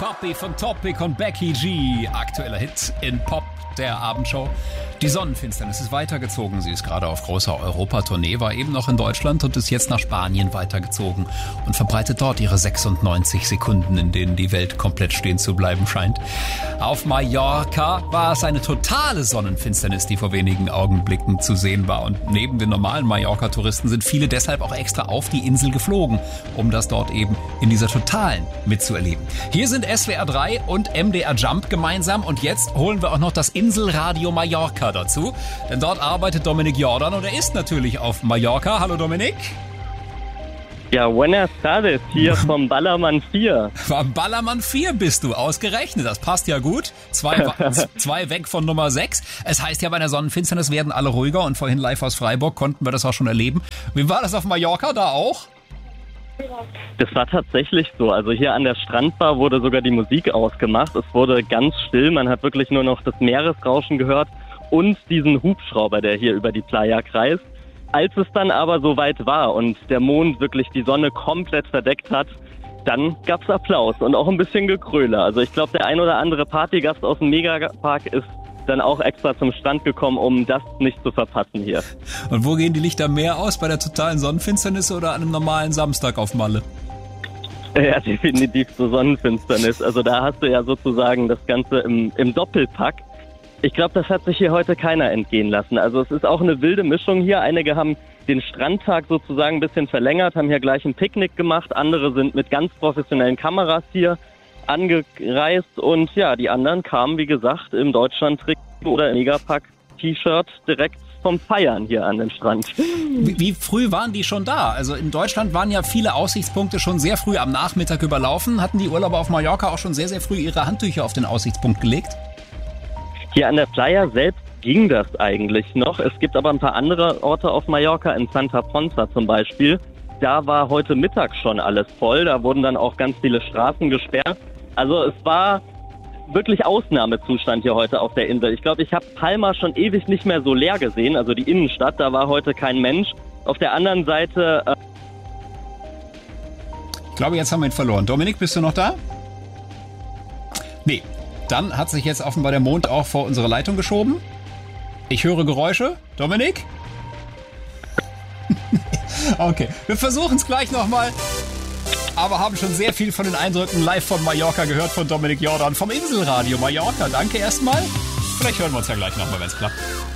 Poppy von Topic und Becky G. Aktueller Hit in Pop der Abendshow. Die Sonnenfinsternis ist weitergezogen. Sie ist gerade auf großer Europatournee, war eben noch in Deutschland und ist jetzt nach Spanien weitergezogen und verbreitet dort ihre 96 Sekunden, in denen die Welt komplett stehen zu bleiben scheint. Auf Mallorca war es eine totale Sonnenfinsternis, die vor wenigen Augenblicken zu sehen war. Und neben den normalen Mallorca-Touristen sind viele deshalb auch extra auf die Insel geflogen, um das dort eben in dieser totalen mitzuerleben. Hier sind SWR 3 und MDR Jump gemeinsam und jetzt holen wir auch noch das Inselradio Mallorca dazu, denn dort arbeitet Dominik Jordan und er ist natürlich auf Mallorca. Hallo Dominik. Ja, buenas tardes, hier vom Ballermann 4. Vom Ballermann 4 bist du, ausgerechnet. Das passt ja gut. Zwei weg von Nummer 6. Es heißt ja, bei der Sonnenfinsternis werden alle ruhiger und vorhin live aus Freiburg konnten wir das auch schon erleben. Wie war das auf Mallorca, da auch? Das war tatsächlich so. Also hier an der Strandbar wurde sogar die Musik ausgemacht. Es wurde ganz still. Man hat wirklich nur noch das Meeresrauschen gehört und diesen Hubschrauber, der hier über die Playa kreist. Als es dann aber soweit war und der Mond wirklich die Sonne komplett verdeckt hat, dann gab's Applaus und auch ein bisschen Gekröle. Also ich glaube, der ein oder andere Partygast aus dem Megapark ist dann auch extra zum Strand gekommen, um das nicht zu verpassen hier. Und wo gehen die Lichter mehr aus? Bei der totalen Sonnenfinsternis oder an einem normalen Samstag auf Malle? Ja, definitiv zur Sonnenfinsternis. Also da hast du ja sozusagen das Ganze im Doppelpack. Ich glaube, das hat sich hier heute keiner entgehen lassen. Also es ist auch eine wilde Mischung hier. Einige haben den Strandtag sozusagen ein bisschen verlängert, haben hier gleich ein Picknick gemacht. Andere sind mit ganz professionellen Kameras hier angereist. Und ja, die anderen kamen, wie gesagt, im Deutschland-Trikot oder im Megapack-T-Shirt direkt vom Feiern hier an den Strand. Wie früh waren die schon da? Also in Deutschland waren ja viele Aussichtspunkte schon sehr früh am Nachmittag überlaufen. Hatten die Urlauber auf Mallorca auch schon sehr, sehr früh ihre Handtücher auf den Aussichtspunkt gelegt? Hier an der Playa selbst ging das eigentlich noch. Es gibt aber ein paar andere Orte auf Mallorca, in Santa Ponsa zum Beispiel. Da war heute Mittag schon alles voll. Da wurden dann auch ganz viele Straßen gesperrt. Also es war wirklich Ausnahmezustand hier heute auf der Insel. Ich glaube, ich habe Palma schon ewig nicht mehr so leer gesehen, also die Innenstadt. Da war heute kein Mensch. Auf der anderen Seite... Ich glaube, jetzt haben wir ihn verloren. Dominik, bist du noch da? Nee. Dann hat sich jetzt offenbar der Mond auch vor unsere Leitung geschoben. Ich höre Geräusche. Dominik? Okay, wir versuchen es gleich nochmal. Aber haben schon sehr viel von den Eindrücken live von Mallorca gehört von Dominik Jordan vom Inselradio Mallorca. Danke erstmal. Vielleicht hören wir uns ja gleich nochmal, wenn es klappt.